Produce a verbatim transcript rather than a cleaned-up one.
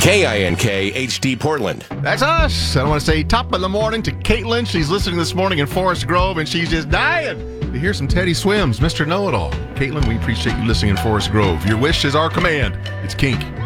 K I N K H D Portland. That's us. I want to say top of the morning to Caitlin. She's listening this morning in Forest Grove, and she's just dying to hear some Teddy Swims, Mister Know-It-All. Caitlin, we appreciate you listening in Forest Grove. Your wish is our command. It's Kink.